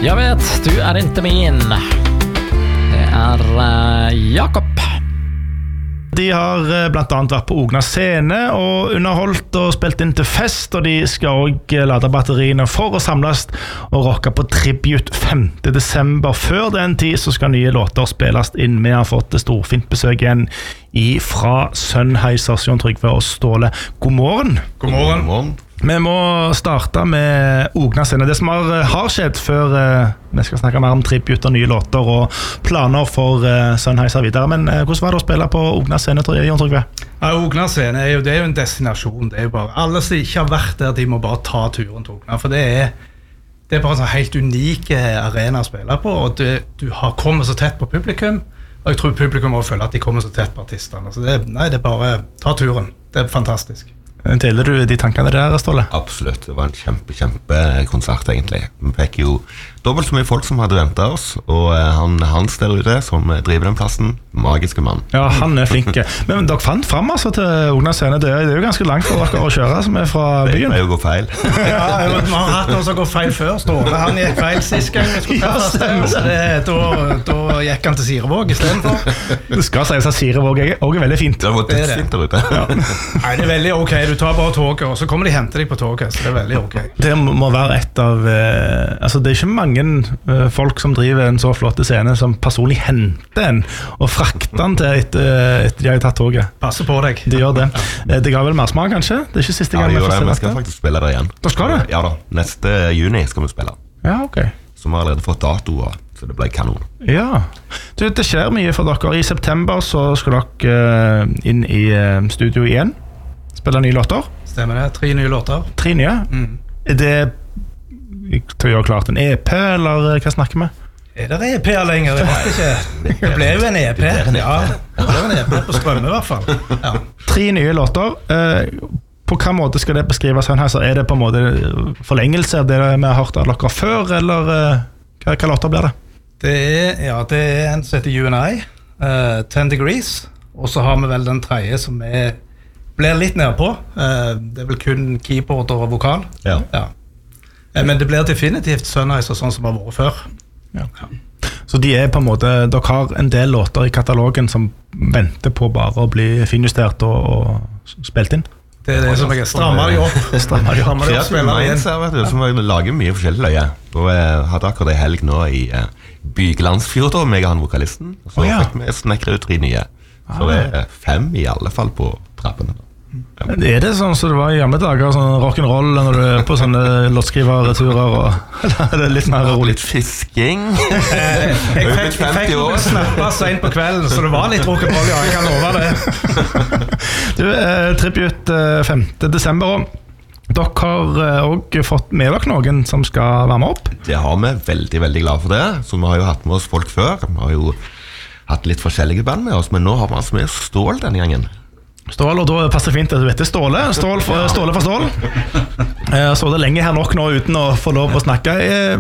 Jag vet, du inte min. Det Jakob. De har blant annet vært på Ogna scene og underholdt og spilt inn til fest, og de skal også lade batteriene for å samles og rocke på Tribute 5. desember. Før den tid så skal nye låter spilles inn. Vi har fått storfint besøk igjen fra Sennheiser, Jon Trygve og Ståle. God morgen. God morgen. Vi må starte med Ogna scene. Det som har skjedd før vi skal snakke mer om tribute og nye låter og planer for Sennheiser videre. Men hvordan var det å spille på Ogna scene, Jon Trygve? Ja, Ogna scene det er jo en destinasjon. Det er jo bare, alle som ikke har vært der, de må bare ta turen til Ogna. For det er bare en sånn helt unik arena å spille på, og du har kommet så tett på publikum, og jeg tror publikum også føler at de kommer så tett på artisterne. Så det er bare ta turen. Det er fantastisk. Deler du de tankene der, Ståle? Absolutt, det var en kjempekonsert egentlig. Vi fikk jo dobbelt så mye folk som hadde ventet oss, og Hans der ute som driver den plassen, magiske mann. Ja, han er flink. Men dere fant frem altså til Ogna scene. Det er jo ganske langt for dere å kjøre, som er fra byen. Det er jo gå feil. Ja, vi har hatt noen som går feil før, Ståle. Han gikk feil sist gang vi skulle treffes. Da gikk han til Sirevåg i stedet for. Det skal sies at Sirevåg er også veldig fint. Det var dødsfint der ute. Ja. Nei, det er veldig ok. Du tar bare toget, og så kommer de og henter deg på toget, så det er veldig ok. Det må være et av altså det er ikke mange folk som driver en så flott scene som personlig henter en og frakter den til etter de har tatt toget. Passer på deg. De gjør det. Det ga vel mer smak, kanskje? Det er ikke siste gang vi får se dette. Vi skal faktisk spille der igjen. Da skal det? Ja da, neste juni skal vi spille. Ja, ok. Så vi har allerede fått datoer, så det ble kanon. Ja. Det skjer mye for dere. I september så skal dere inn i studio igjen. Spille nye låter. Stemmer det, 3 nye låter. 3 nye? Er det til å gjøre klart en EP, eller hva snakker vi? Er det EP-er lenger? Jeg vet ikke. Det ble jo en EP. Ja, det ble en EP på Strømme i hvert fall. Ja. 3 nye låter. På hvilken måte skal det beskrives? Er det på en måte forlengelse av det vi har hørt av dere før, eller hva låter blir det? Det er en som heter UNI, 10 Degrees, og så har vi vel den tredje som blir litt nede på. Det er vel kun keyboard og vokal. Ja. Men det blir definitivt Sennheiser sånn som har vært før. Ja. Så de på en måte, dere har en del låter i katalogen som venter på bare å bli finjustert og spilt inn? Det er det som jeg strammer de opp. Som lager mye forskjellig løye. Og jeg hadde akkurat en helg nå i Byglandsfjord med han vokalisten. Så fikk vi snekre ut 3 nye. Så det er 5 i alle fall på trappene. Er det sånn som det var i gamle dager, sånn rock'n'roll når du er på sånne låtskriverturer, eller er det litt mer rolig? Litt fisking. Jeg fikk noen snapper sent på kvelden, så det var litt rock'n'roll, ja, jeg kan love det. Du, Tribute 5. desember, dere har også fått med dere noen som skal være med opp? Det har vi veldig, veldig glad for det. Så vi har jo hatt med oss folk før. Vi har jo hatt litt forskjellige band med oss, men nå har vi altså med Stål denne gangen. Stål, og da passer det fint at du heter Ståle. Ståle for Stål. Så det lenge her nok nå uten å få lov å snakke.